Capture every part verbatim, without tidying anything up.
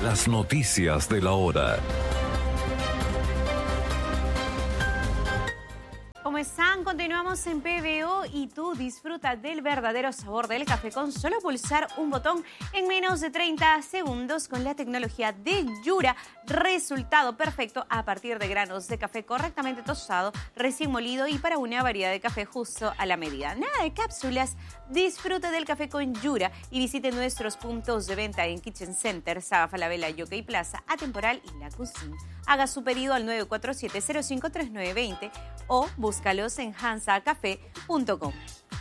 Las noticias de la hora. ¿Cómo están? Continuamos en P B O y tú disfruta del verdadero sabor del café con solo pulsar un botón en menos de treinta segundos con la tecnología de Yura. Resultado perfecto a partir de granos de café correctamente tostado, recién molido y para una variedad de café justo a la medida. Nada de cápsulas. Disfrute del café con Yura y visite nuestros puntos de venta en Kitchen Center, Saga Falabella, Yockey Plaza, Atemporal y La Cuisine. Haga su pedido al nueve cuatro siete, cero cinco tres nueve dos cero o búscalos en hansa café punto com.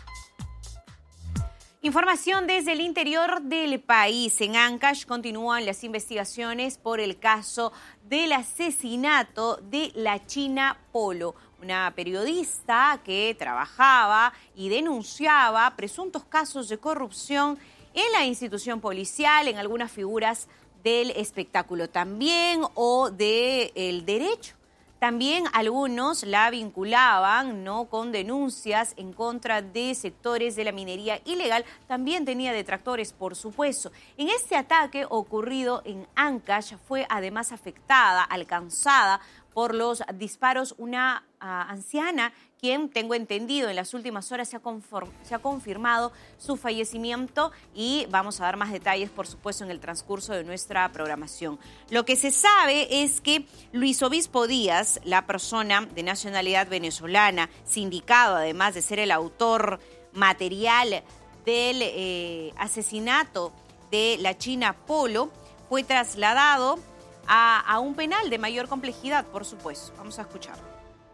Información desde el interior del país. En Ancash continúan las investigaciones por el caso del asesinato de la China Polo, una periodista que trabajaba y denunciaba presuntos casos de corrupción en la institución policial, en algunas figuras del espectáculo también o del derecho. También algunos la vinculaban, ¿no?, con denuncias en contra de sectores de la minería ilegal. También tenía detractores, por supuesto. En este ataque ocurrido en Ancash fue además afectada, alcanzada por los disparos una uh, anciana, quien, tengo entendido, en las últimas horas se ha, se ha confirmado su fallecimiento y vamos a dar más detalles, por supuesto, en el transcurso de nuestra programación. Lo que se sabe es que Luis Obispo Díaz, la persona de nacionalidad venezolana, sindicado además de ser el autor material del eh, asesinato de la China Polo, fue trasladado A, a un penal de mayor complejidad, por supuesto. Vamos a escucharlo.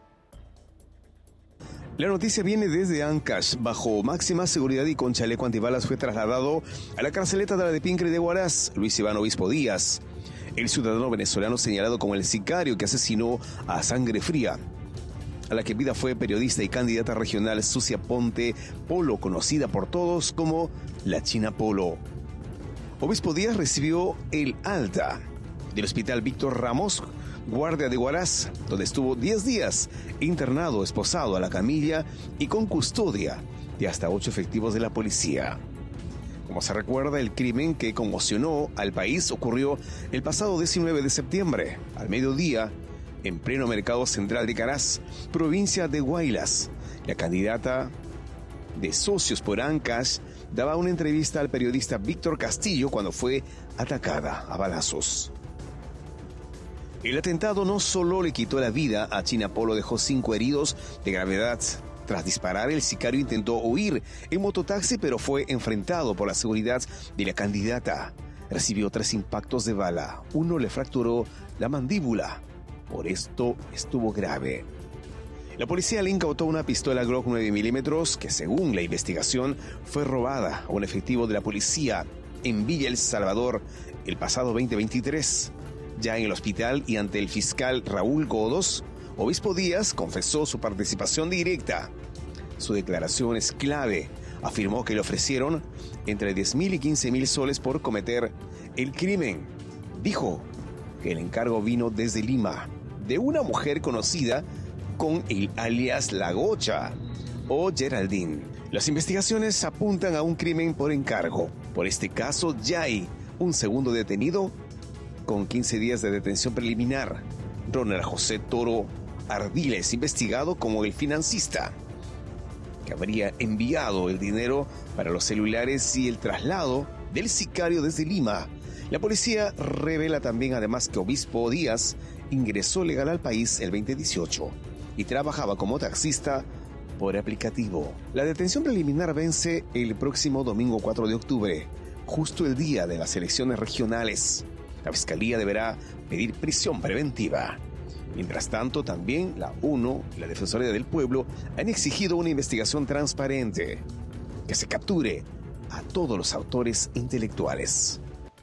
La noticia viene desde Ancash. Bajo máxima seguridad y con chaleco antibalas fue trasladado a la carceleta de la de Pincre de Huaraz, Luis Iván Obispo Díaz, el ciudadano venezolano señalado como el sicario que asesinó a sangre fría a la que vida fue periodista y candidata regional Sucia Ponte Polo, conocida por todos como la China Polo. Obispo Díaz recibió el alta del Hospital Víctor Ramos, guardia de Huaraz, donde estuvo diez días internado, esposado a la camilla y con custodia de hasta ocho efectivos de la policía. Como se recuerda, el crimen que conmocionó al país ocurrió el pasado diecinueve de septiembre, al mediodía, en pleno mercado central de Caraz, provincia de Huaylas. La candidata de Socios por Ancash daba una entrevista al periodista Víctor Castillo cuando fue atacada a balazos. El atentado no solo le quitó la vida a China Polo, dejó cinco heridos de gravedad. Tras disparar, el sicario intentó huir en mototaxi, pero fue enfrentado por la seguridad de la candidata. Recibió tres impactos de bala. Uno le fracturó la mandíbula. Por esto estuvo grave. La policía le incautó una pistola Glock nueve milímetros que, según la investigación, fue robada a un efectivo de la policía en Villa El Salvador el pasado veinte veintitrés. Ya en el hospital y ante el fiscal Raúl Godos, Obispo Díaz confesó su participación directa. Su declaración es clave. Afirmó que le ofrecieron entre diez mil y quince mil soles por cometer el crimen. Dijo que el encargo vino desde Lima, de una mujer conocida con el alias La Gocha o Geraldine. Las investigaciones apuntan a un crimen por encargo. Por este caso ya hay un segundo detenido con quince días de detención preliminar. Ronald José Toro Ardiles, investigado como el financista que habría enviado el dinero para los celulares y el traslado del sicario desde Lima. La policía revela también además que Obispo Díaz ingresó legal al país el veinte dieciocho y trabajaba como taxista por aplicativo. La detención preliminar vence el próximo domingo cuatro de octubre, justo el día de las elecciones regionales. La Fiscalía deberá pedir prisión preventiva. Mientras tanto, también la ONU y la Defensoría del Pueblo han exigido una investigación transparente, que se capture a todos los autores intelectuales.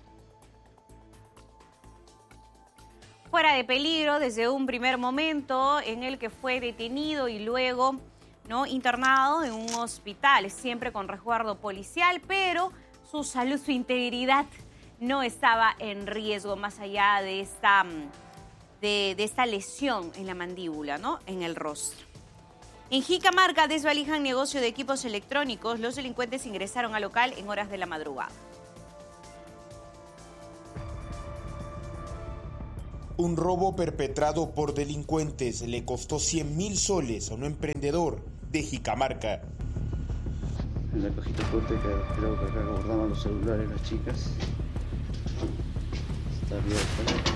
Fuera de peligro desde un primer momento en el que fue detenido y luego, ¿no?, internado en un hospital, siempre con resguardo policial, pero su salud, su integridad no estaba en riesgo más allá de esta, de, de esta lesión en la mandíbula, ¿no?, en el rostro. En Jicamarca desvalijan negocio de equipos electrónicos. Los delincuentes ingresaron al local en horas de la madrugada. Un robo perpetrado por delincuentes le costó cien mil soles a un emprendedor de Jicamarca. En la cajita fuerte que creo que acá guardaban los celulares las chicas. Está abierta.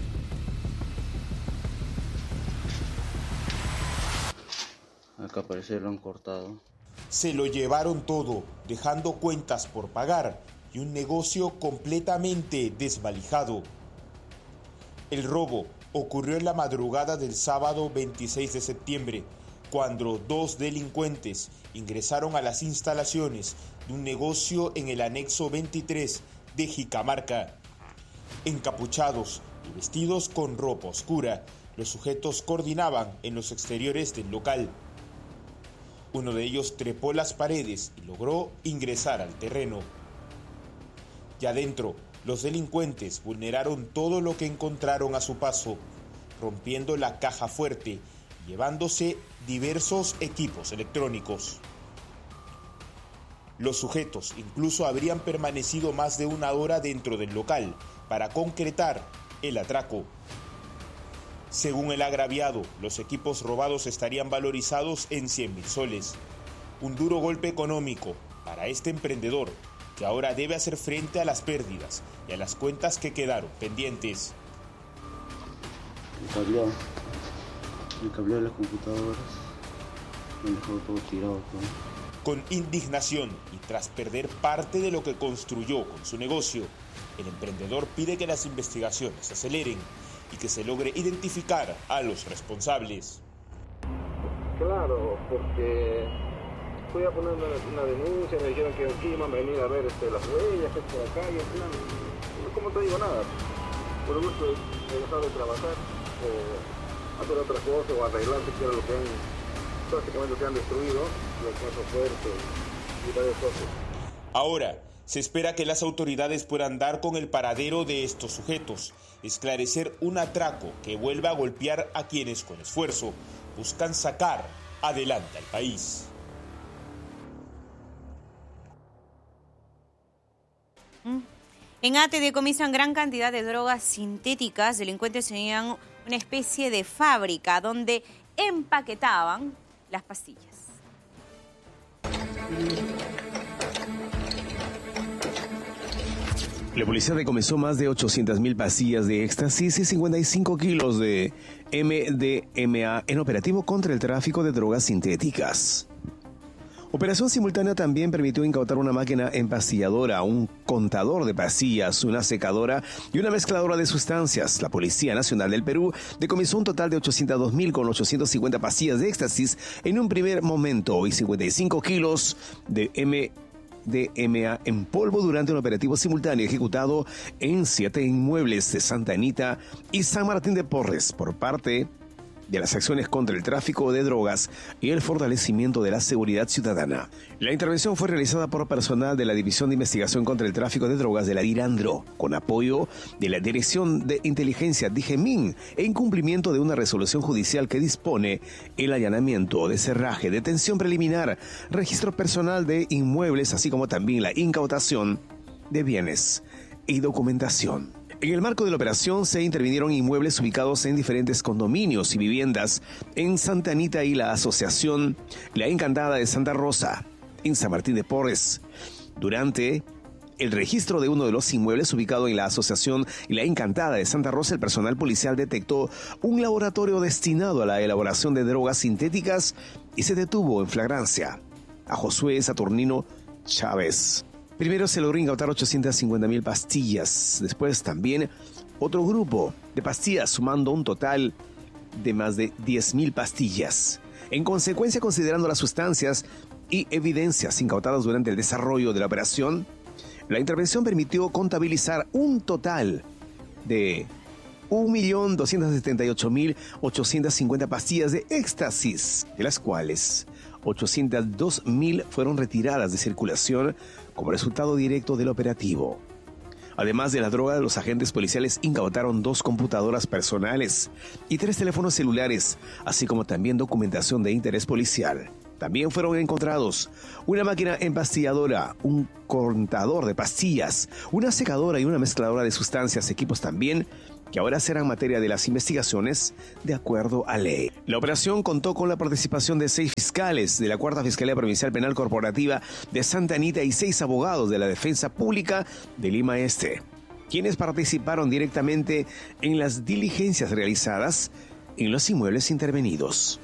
Acá parece lo han cortado. Se lo llevaron todo, dejando cuentas por pagar y un negocio completamente desvalijado. El robo ocurrió en la madrugada del sábado veintiséis de septiembre, cuando dos delincuentes ingresaron a las instalaciones de un negocio en el anexo veintitrés de Jicamarca. Encapuchados y vestidos con ropa oscura, los sujetos coordinaban en los exteriores del local. Uno de ellos trepó las paredes y logró ingresar al terreno. Ya dentro, los delincuentes vulneraron todo lo que encontraron a su paso, rompiendo la caja fuerte y llevándose diversos equipos electrónicos. Los sujetos incluso habrían permanecido más de una hora dentro del local para concretar el atraco. Según el agraviado, los equipos robados estarían valorizados en cien mil soles. Un duro golpe económico para este emprendedor, que ahora debe hacer frente a las pérdidas y a las cuentas que quedaron pendientes. El cableado, el cableado de las computadoras, me dejó todo tirado. Todo. Con indignación y tras perder parte de lo que construyó con su negocio, el emprendedor pide que las investigaciones se aceleren y que se logre identificar a los responsables. Claro, porque fui a poner una, una denuncia, me dijeron que aquí iban a venir a ver este, las huellas, que por acá, y al final, ¿cómo te digo nada? Por lo menos he dejado de trabajar, o hacer otra cosa, o arreglar que era lo que han, prácticamente lo que han destruido, los casos fuertes y varias cosas. Ahora, se espera que las autoridades puedan dar con el paradero de estos sujetos, esclarecer un atraco que vuelva a golpear a quienes con esfuerzo buscan sacar adelante al país. En Ate decomisan gran cantidad de drogas sintéticas. Delincuentes tenían una especie de fábrica donde empaquetaban las pastillas. La policía decomisó más de ochocientas mil pastillas de éxtasis y cincuenta y cinco kilos de M D M A en operativo contra el tráfico de drogas sintéticas. Operación simultánea también permitió incautar una máquina empastilladora, un contador de pastillas, una secadora y una mezcladora de sustancias. La Policía Nacional del Perú decomisó un total de ochocientos dos mil con ochocientas cincuenta pastillas de éxtasis en un primer momento y cincuenta y cinco kilos de M D M A en polvo durante un operativo simultáneo ejecutado en siete inmuebles de Santa Anita y San Martín de Porres por parte de las acciones contra el tráfico de drogas y el fortalecimiento de la seguridad ciudadana. La intervención fue realizada por personal de la División de Investigación contra el Tráfico de Drogas de la DIRANDRO, con apoyo de la Dirección de Inteligencia DIGEMIN, en cumplimiento de una resolución judicial que dispone el allanamiento de cerraje, detención preliminar, registro personal de inmuebles, así como también la incautación de bienes y documentación. En el marco de la operación se intervinieron inmuebles ubicados en diferentes condominios y viviendas en Santa Anita y la Asociación La Encantada de Santa Rosa, en San Martín de Porres. Durante el registro de uno de los inmuebles ubicado en la Asociación La Encantada de Santa Rosa, el personal policial detectó un laboratorio destinado a la elaboración de drogas sintéticas y se detuvo en flagrancia a Josué Saturnino Chávez. Primero se logró incautar ochocientas cincuenta mil pastillas, después también otro grupo de pastillas, sumando un total de más de diez mil pastillas. En consecuencia, considerando las sustancias y evidencias incautadas durante el desarrollo de la operación, la intervención permitió contabilizar un total de un millón doscientos setenta y ocho mil ochocientas cincuenta pastillas de éxtasis, de las cuales ochocientas dos mil fueron retiradas de circulación como resultado directo del operativo. Además de la droga, los agentes policiales incautaron dos computadoras personales y tres teléfonos celulares, así como también documentación de interés policial. También fueron encontrados una máquina empastilladora, un contador de pastillas, una secadora y una mezcladora de sustancias, equipos también que ahora serán materia de las investigaciones de acuerdo a ley. La operación contó con la participación de seis fiscales de la Cuarta Fiscalía Provincial Penal Corporativa de Santa Anita y seis abogados de la Defensa Pública de Lima Este, quienes participaron directamente en las diligencias realizadas en los inmuebles intervenidos.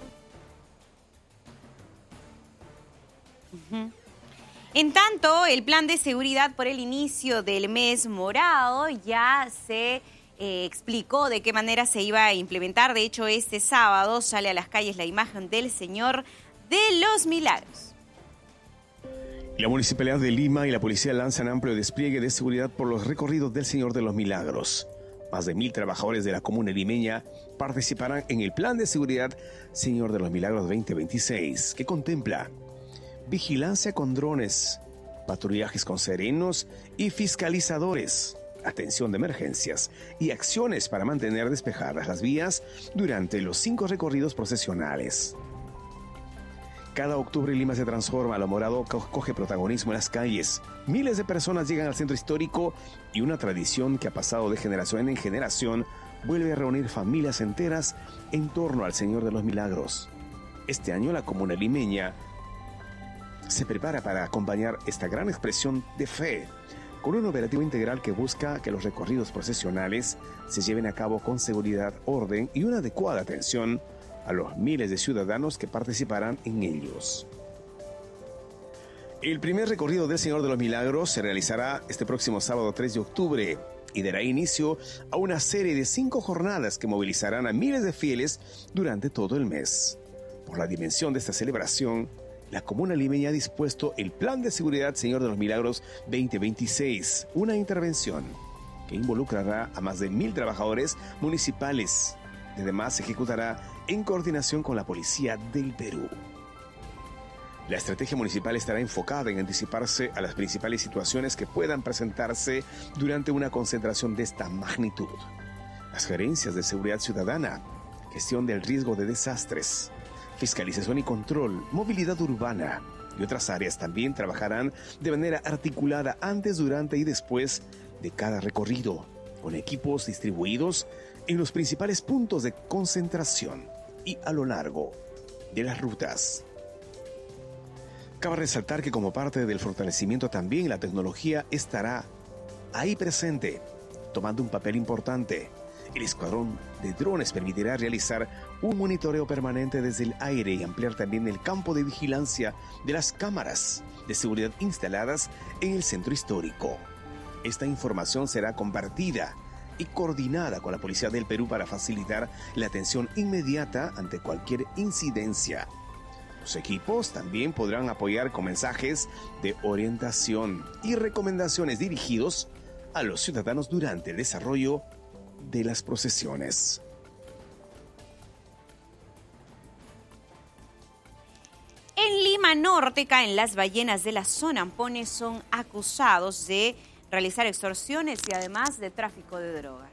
Uh-huh. En tanto, el plan de seguridad por el inicio del mes morado ya se eh, explicó de qué manera se iba a implementar. De hecho, este sábado sale a las calles la imagen del Señor de los Milagros. La Municipalidad de Lima y la Policía lanzan amplio despliegue de seguridad por los recorridos del Señor de los Milagros. Más de mil trabajadores de la comuna limeña participarán en el Plan de Seguridad Señor de los Milagros veinte veintiséis, que contempla vigilancia con drones, patrullajes con serenos y fiscalizadores, atención de emergencias y acciones para mantener despejadas las vías durante los cinco recorridos procesionales. Cada octubre Lima se transforma, lo morado coge protagonismo en las calles. Miles de personas llegan al centro histórico y una tradición que ha pasado de generación en generación vuelve a reunir familias enteras en torno al Señor de los Milagros. Este año la comuna limeña se prepara para acompañar esta gran expresión de fe con un operativo integral que busca que los recorridos procesionales se lleven a cabo con seguridad, orden y una adecuada atención a los miles de ciudadanos que participarán en ellos. El primer recorrido del Señor de los Milagros se realizará este próximo sábado tres de octubre y dará inicio a una serie de cinco jornadas que movilizarán a miles de fieles durante todo el mes. Por la dimensión de esta celebración, la comuna limeña ha dispuesto el Plan de Seguridad Señor de los Milagros veinte veintiséis, una intervención que involucrará a más de mil trabajadores municipales. Además, se ejecutará en coordinación con la Policía del Perú. La estrategia municipal estará enfocada en anticiparse a las principales situaciones que puedan presentarse durante una concentración de esta magnitud. Las gerencias de seguridad ciudadana, gestión del riesgo de desastres, fiscalización y control, movilidad urbana y otras áreas también trabajarán de manera articulada antes, durante y después de cada recorrido, con equipos distribuidos en los principales puntos de concentración y a lo largo de las rutas. Cabe resaltar que como parte del fortalecimiento también la tecnología estará ahí presente, tomando un papel importante. El escuadrón de drones permitirá realizar un monitoreo permanente desde el aire y ampliar también el campo de vigilancia de las cámaras de seguridad instaladas en el centro histórico. Esta información será compartida y coordinada con la Policía del Perú para facilitar la atención inmediata ante cualquier incidencia. Los equipos también podrán apoyar con mensajes de orientación y recomendaciones dirigidos a los ciudadanos durante el desarrollo de las procesiones. En Lima Norte caen las ballenas de la zona Ampone, son acusados de realizar extorsiones y además de tráfico de drogas.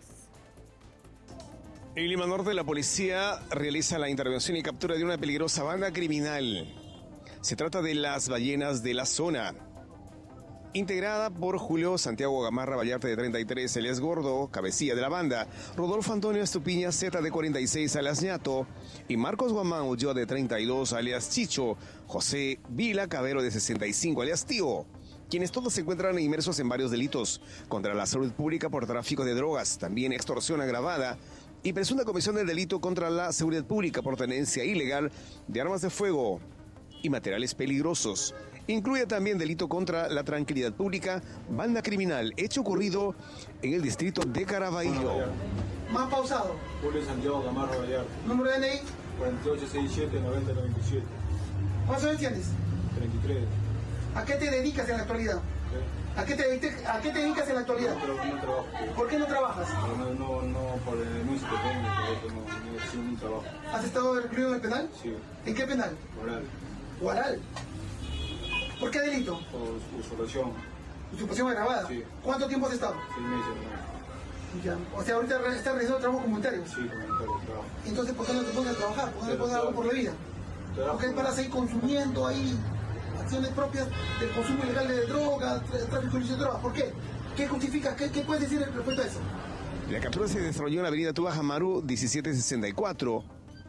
En Lima Norte la policía realiza la intervención y captura de una peligrosa banda criminal. Se trata de las ballenas de la zona, integrada por Julio Santiago Gamarra Vallarte de treinta y tres, alias Gordo, cabecilla de la banda, Rodolfo Antonio Estupiña Z de cuarenta y seis, alias Ñato, y Marcos Guamán Ulloa de treinta y dos, alias Chicho, José Vila Cabero de sesenta y cinco, alias Tío, quienes todos se encuentran inmersos en varios delitos contra la salud pública por tráfico de drogas, también extorsión agravada y presunta comisión del delito contra la seguridad pública por tenencia ilegal de armas de fuego y materiales peligrosos. Incluye también delito contra la tranquilidad pública, banda criminal, hecho ocurrido en el distrito de Caraballo. Más pausado. Julio Santiago Gamarra Vallarte. ¿Número de N I? cuarenta y ocho sesenta y siete noventa noventa y siete. ¿Cuántos años tienes? treinta y tres. ¿A qué te dedicas en la actualidad? ¿Qué? ¿A qué te, dedic- ¿A qué te dedicas en la actualidad? No, pero no trabajo. ¿Por qué no trabajas? No, no, no, por el muy pequeño, por eso no, no es un trabajo. ¿Has estado recluido en el penal? Sí, ¿En qué penal? oral, Guaral. ¿Por qué delito? por usurpación, Usurpación agravada. Sí. ¿Cuánto tiempo has estado? seis meses, ¿no? Ya. O sea, ahorita re- estás realizando trabajo comunitario. Sí, comentario, trabajo. Entonces, ¿por qué no te pones a trabajar? ¿Por qué no te pones a algo por la vida? Porque hay para seguir consumiendo ahí acciones propias del consumo ilegal de drogas, tráfico ilícito de drogas. ¿Por qué? ¿Qué justifica? ¿Qué, qué puedes decir respecto a eso? La captura se desarrolló en la avenida Tubac Amaru diecisiete sesenta y cuatro,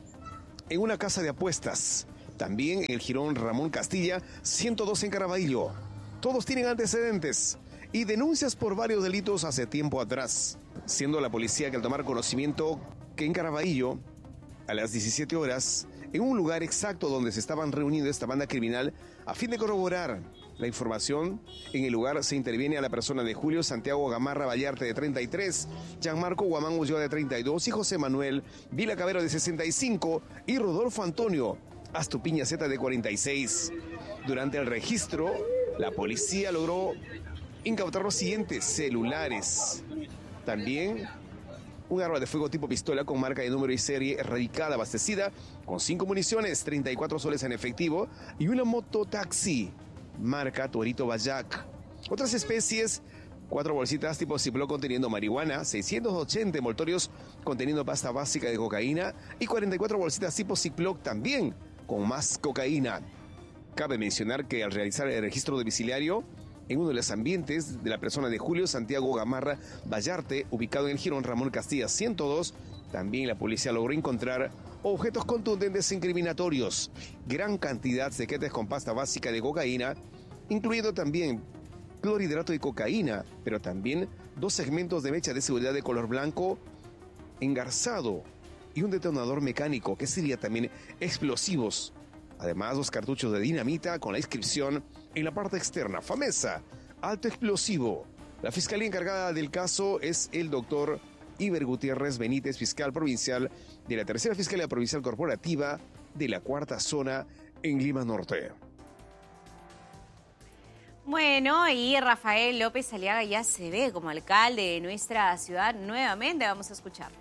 en una casa de apuestas. También en el jirón Ramón Castilla, ciento dos en Caraballo. Todos tienen antecedentes y denuncias por varios delitos hace tiempo atrás. Siendo la policía que al tomar conocimiento que en Caraballo, a las diecisiete horas, en un lugar exacto donde se estaban reuniendo esta banda criminal, a fin de corroborar la información, en el lugar se interviene a la persona de Julio Santiago Gamarra Vallarte, de treinta y tres, Gianmarco Guamán Ulloa, de treinta y dos, y José Manuel Vila Cabero, de sesenta y cinco, y Rodolfo Antonio Astupiña Zeta, de cuarenta y seis. Durante el registro, la policía logró incautar los siguientes celulares. También un arma de fuego tipo pistola con marca de número y serie erradicada, abastecida con cinco municiones, treinta y cuatro soles en efectivo, y una mototaxi marca Torito Bayac. Otras especies: cuatro bolsitas tipo Ziploc conteniendo marihuana, seiscientos ochenta envoltorios conteniendo pasta básica de cocaína y cuarenta y cuatro bolsitas tipo Ziploc también con más cocaína. Cabe mencionar que al realizar el registro domiciliario en uno de los ambientes de la persona de Julio Santiago Gamarra Vallarte, ubicado en el jirón Ramón Castilla ciento dos, también la policía logró encontrar objetos contundentes incriminatorios, gran cantidad de sequetes con pasta básica de cocaína, incluyendo también clorhidrato de cocaína, pero también dos segmentos de mecha de seguridad de color blanco engarzado y un detonador mecánico, que sería también explosivos. Además, dos cartuchos de dinamita con la inscripción en la parte externa: Famesa, alto explosivo. La fiscalía encargada del caso es el doctor Iber Gutiérrez Benítez, fiscal provincial de la Tercera Fiscalía Provincial Corporativa de la Cuarta Zona en Lima Norte. Bueno, y Rafael López Aliaga ya se ve como alcalde de nuestra ciudad nuevamente. Vamos a escuchar.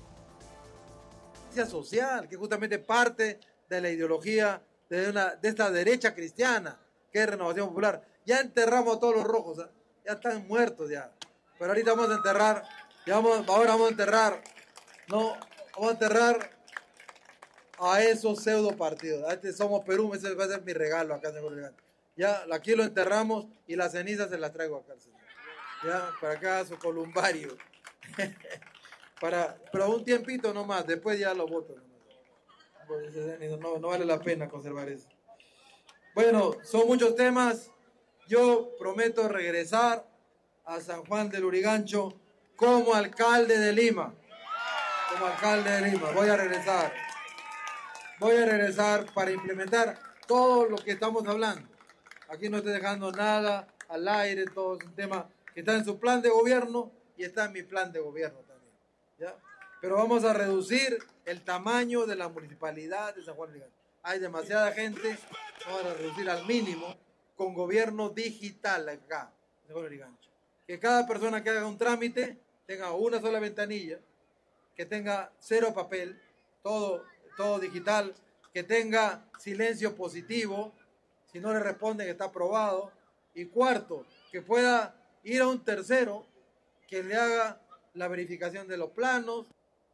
Social, que justamente parte de la ideología de, una, de esta derecha cristiana, que es Renovación Popular. Ya enterramos a todos los rojos, ¿eh? Ya están muertos ya. Pero ahorita vamos a enterrar, ya vamos, ahora vamos a enterrar, no, vamos a enterrar a esos pseudo partidos. A este Somos Perú, ese va a ser mi regalo acá en el Ya, aquí lo enterramos y las cenizas se las traigo acá, señor. Ya, para acá su columbario. Para, pero un tiempito nomás, después ya lo voto. No, no, no vale la pena conservar eso. Bueno, son muchos temas. Yo prometo regresar a San Juan del Lurigancho como alcalde de Lima. Como alcalde de Lima. Voy a regresar. Voy a regresar para implementar todo lo que estamos hablando. Aquí no estoy dejando nada al aire, todo es un tema que está en su plan de gobierno y está en mi plan de gobierno. ¿Ya? Pero vamos a reducir el tamaño de la municipalidad de San Juan del Lurigancho. Hay demasiada gente, vamos a reducir al mínimo con gobierno digital acá, en San Juan del Lurigancho. Que cada persona que haga un trámite tenga una sola ventanilla, que tenga cero papel, todo, todo digital, que tenga silencio positivo, si no le responden está aprobado. Y cuarto, que pueda ir a un tercero que le haga la verificación de los planos.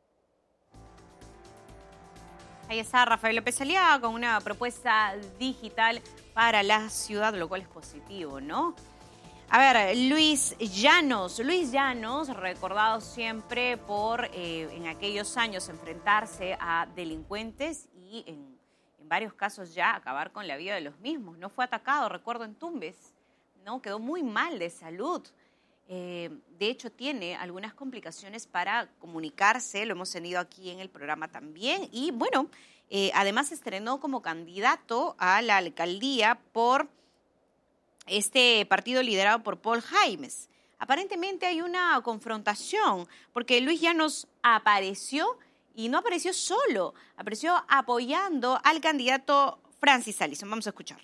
Ahí está Rafael López Aliaga con una propuesta digital para la ciudad, lo cual es positivo, ¿no? A ver, Luis Llanos. Luis Llanos, recordado siempre por, eh, en aquellos años, enfrentarse a delincuentes y en, en varios casos ya acabar con la vida de los mismos. No fue atacado, recuerdo, en Tumbes, ¿no? Quedó muy mal de salud. Eh, de hecho, tiene algunas complicaciones para comunicarse, lo hemos tenido aquí en el programa también. Y bueno, eh, además se estrenó como candidato a la alcaldía por este partido liderado por Paul Jaimes. Aparentemente hay una confrontación, porque Luis Llanos apareció y no apareció solo, apareció apoyando al candidato Francis Allison. Vamos a escuchar.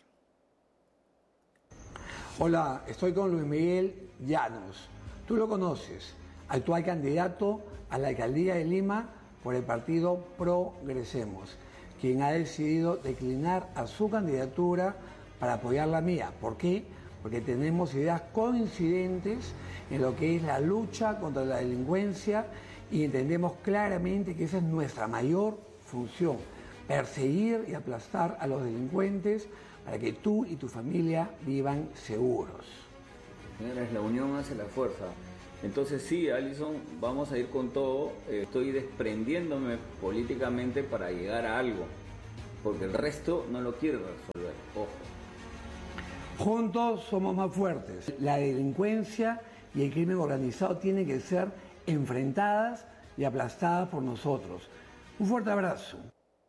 Hola, estoy con Luis Miguel Llanos. Tú lo conoces, actual candidato a la alcaldía de Lima por el partido Progresemos, quien ha decidido declinar a su candidatura para apoyar la mía. ¿Por qué? Porque tenemos ideas coincidentes en lo que es la lucha contra la delincuencia y entendemos claramente que esa es nuestra mayor función, perseguir y aplastar a los delincuentes para que tú y tu familia vivan seguros. Señores, la unión hace la fuerza. Entonces sí, Alison, vamos a ir con todo. Eh, estoy desprendiéndome políticamente para llegar a algo, porque el resto no lo quiero resolver. Ojo. Juntos somos más fuertes. La delincuencia y el crimen organizado tienen que ser enfrentadas y aplastadas por nosotros. Un fuerte abrazo.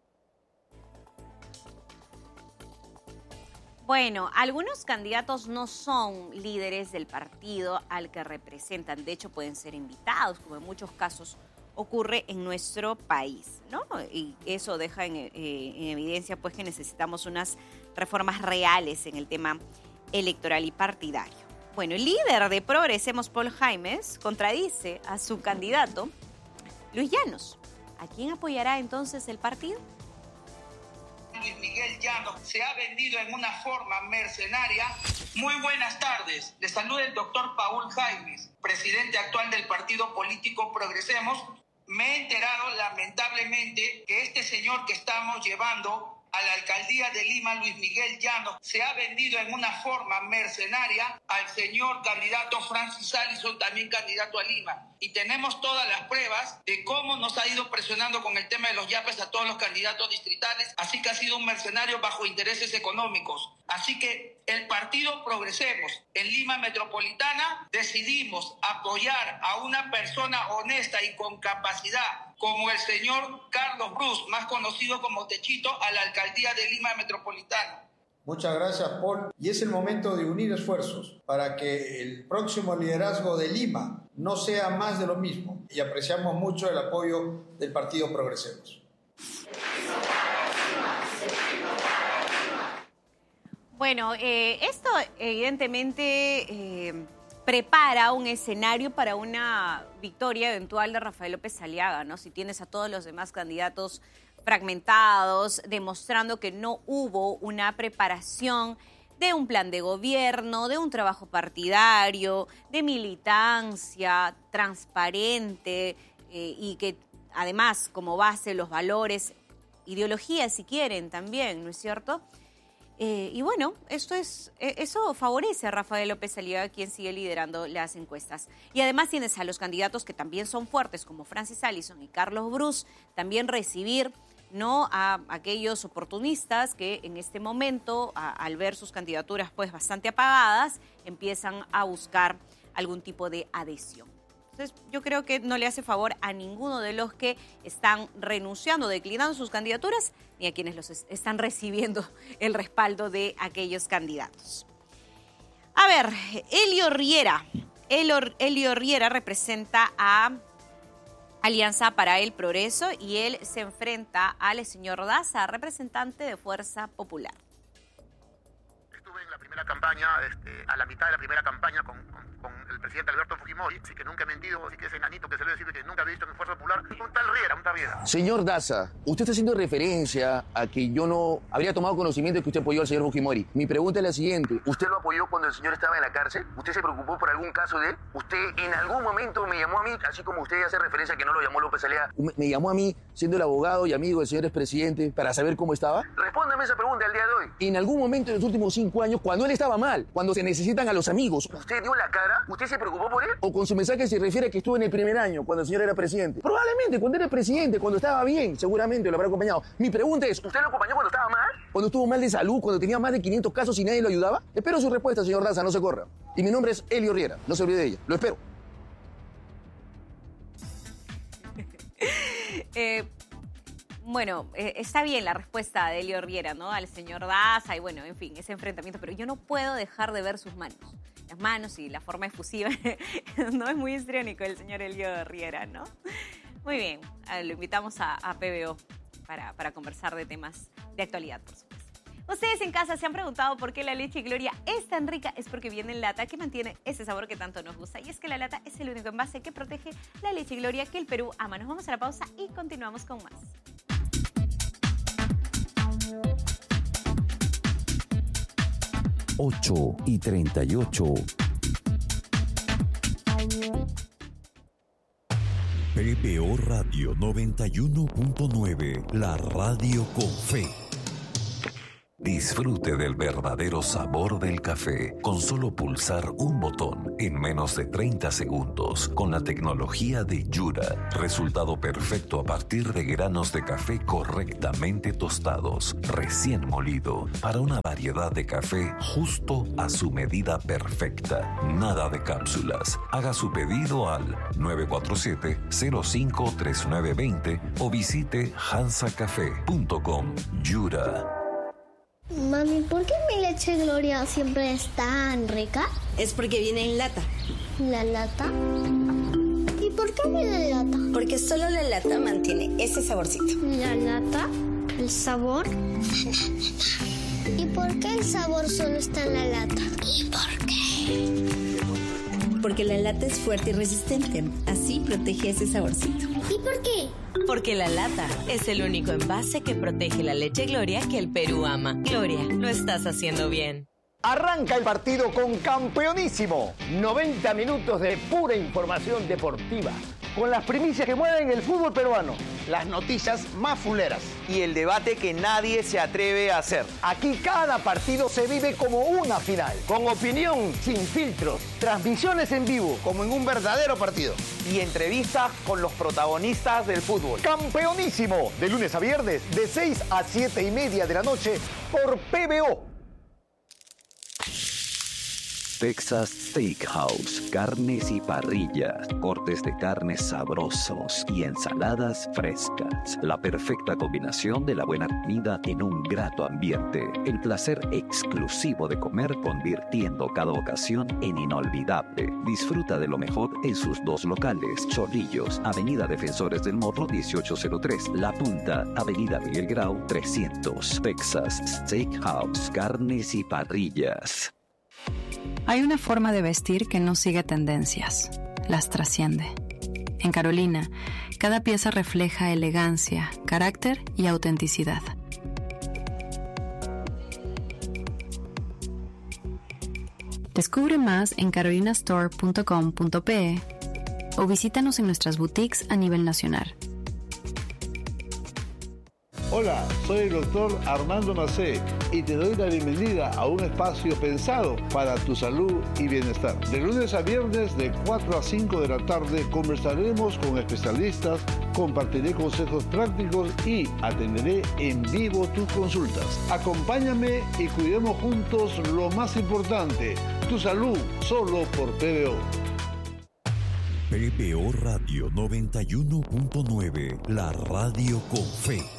Bueno, algunos candidatos no son líderes del partido al que representan. De hecho, pueden ser invitados, como en muchos casos ocurre en nuestro país, ¿no? Y eso deja en, eh, en evidencia pues, que necesitamos unas reformas reales en el tema electoral y partidario. Bueno, el líder de Progresemos, Paul Jaimes, contradice a su candidato, Luis Llanos. ¿A quién apoyará entonces el partido? Luis Miguel Llanos se ha vendido en una forma mercenaria. Muy buenas tardes. Les saluda el doctor Paul Jaimes, presidente actual del partido político Progresemos. Me he enterado lamentablemente que este señor que estamos llevando a la alcaldía de Lima, Luis Miguel Llanos, se ha vendido en una forma mercenaria al señor candidato Francis Allison, también candidato a Lima. Y tenemos todas las pruebas de cómo nos ha ido presionando con el tema de los yapes a todos los candidatos distritales, así que ha sido un mercenario bajo intereses económicos. Así que el partido Progresemos en Lima Metropolitana decidimos apoyar a una persona honesta y con capacidad como el señor Carlos Bruce, más conocido como Techito, a la alcaldía de Lima Metropolitana. Muchas gracias, Paul. Y es el momento de unir esfuerzos para que el próximo liderazgo de Lima no sea más de lo mismo. Y apreciamos mucho el apoyo del partido Progresemos. Bueno, eh, esto evidentemente eh, prepara un escenario para una victoria eventual de Rafael López Aliaga, ¿no? Si tienes a todos los demás candidatos fragmentados, demostrando que no hubo una preparación de un plan de gobierno, de un trabajo partidario, de militancia transparente eh, y que además como base los valores, ideología si quieren también, ¿no es cierto? Eh, y bueno, esto es, eso favorece a Rafael López Aliaga, quien sigue liderando las encuestas. Y además tienes a los candidatos que también son fuertes, como Francis Allison y Carlos Bruce, también recibir, ¿no?, a aquellos oportunistas que en este momento, a, al ver sus candidaturas pues bastante apagadas, empiezan a buscar algún tipo de adhesión. Entonces, yo creo que no le hace favor a ninguno de los que están renunciando, declinando sus candidaturas, ni a quienes los es, están recibiendo el respaldo de aquellos candidatos. A ver, Elio Riera. Elio, Elio Riera representa a Alianza para el Progreso y él se enfrenta al señor Daza, representante de Fuerza Popular. Estuve en la primera campaña, este, a la mitad de la primera campaña con, con, con el presidente Alberto Fujimori, así que nunca he mentido, así que ese enanito que se le decir que nunca había visto en Fuerza Popular, un tal Riera, un tal Riera. Señor Daza, usted está haciendo referencia a que yo no habría tomado conocimiento de que usted apoyó al señor Fujimori. Mi pregunta es la siguiente, ¿usted lo apoyó cuando el señor estaba en la cárcel? ¿Usted se preocupó por algún caso de él? ¿Usted en algún momento me llamó a mí, así como usted hace referencia a que no lo llamó López Aliaga, me, me llamó a mí, siendo el abogado y amigo del señor expresidente, para saber cómo estaba? Respóndame esa pregunta el día de hoy. En algún momento en los últimos cinco años, cuando él estaba mal, cuando se necesitan a los amigos, ¿usted dio la cara? ¿Usted se preocupó por él? ¿O con su mensaje se refiere a que estuvo en el primer año, cuando el señor era presidente? Probablemente, cuando era presidente, cuando estaba bien, seguramente lo habrá acompañado. Mi pregunta es, ¿usted lo acompañó cuando estaba mal? ¿Cuando estuvo mal de salud? ¿Cuando tenía más de quinientos casos y nadie lo ayudaba? Espero su respuesta, señor Daza, no se corra. Y mi nombre es Elio Riera, no se olvide de ella. Lo espero. eh... Bueno, eh, está bien la respuesta de Elio Riera, ¿no?, al señor Daza y bueno, en fin, ese enfrentamiento, pero yo no puedo dejar de ver sus manos. Las manos y la forma efusiva, no es muy histriónico el señor Elio Riera, ¿no? Muy bien, lo invitamos a, a P B O para, para conversar de temas de actualidad, por supuesto. Ustedes en casa se han preguntado por qué la leche Gloria es tan rica. Es porque viene en lata, que mantiene ese sabor que tanto nos gusta. Y es que la lata es el único envase que protege la leche Gloria que el Perú ama. Nos vamos a la pausa y continuamos con más. ocho y treinta y ocho. P B O Radio noventa y uno punto nueve, la radio con fe. Disfrute del verdadero sabor del café con solo pulsar un botón en menos de treinta segundos con la tecnología de Yura. Resultado perfecto a partir de granos de café correctamente tostados, recién molido, para una variedad de café justo a su medida perfecta. Nada de cápsulas. Haga su pedido al nueve cuatro siete, cero cinco tres nueve dos cero o visite hansa café punto com. Yura. Mami, ¿por qué mi leche Gloria siempre es tan rica? Es porque viene en lata. ¿La lata? ¿Y por qué viene en lata? Porque solo la lata mantiene ese saborcito. ¿La lata? ¿El sabor? ¿Y por qué el sabor solo está en la lata? ¿Y por qué? Porque la lata es fuerte y resistente. Así protege ese saborcito. ¿Y por qué? Porque la lata es el único envase que protege la leche Gloria que el Perú ama. Gloria, lo estás haciendo bien. Arranca el partido con Campeonísimo. noventa minutos de pura información deportiva. Con las primicias que mueven el fútbol peruano. Las noticias más fuleras. Y el debate que nadie se atreve a hacer. Aquí cada partido se vive como una final. Con opinión, sin filtros. Transmisiones en vivo. Como en un verdadero partido. Y entrevistas con los protagonistas del fútbol. Campeonísimo. De lunes a viernes, de seis a siete y media de la noche, por P B O. Texas Steakhouse, carnes y parrillas, cortes de carnes sabrosos y ensaladas frescas. La perfecta combinación de la buena comida en un grato ambiente. El placer exclusivo de comer convirtiendo cada ocasión en inolvidable. Disfruta de lo mejor en sus dos locales. Chorrillos, Avenida Defensores del Morro dieciocho cero tres. La Punta, Avenida Miguel Grau trescientos. Texas Steakhouse, carnes y parrillas. Hay una forma de vestir que no sigue tendencias, las trasciende. En Carolina, cada pieza refleja elegancia, carácter y autenticidad. Descubre más en carolina store punto com punto pe o visítanos en nuestras boutiques a nivel nacional. Hola, soy el doctor Armando Macé y te doy la bienvenida a un espacio pensado para tu salud y bienestar. De lunes a viernes de cuatro a cinco de la tarde conversaremos con especialistas, compartiré consejos prácticos y atenderé en vivo tus consultas. Acompáñame y cuidemos juntos lo más importante, tu salud, solo por P B O. P B O Radio noventa y uno punto nueve, la radio con fe.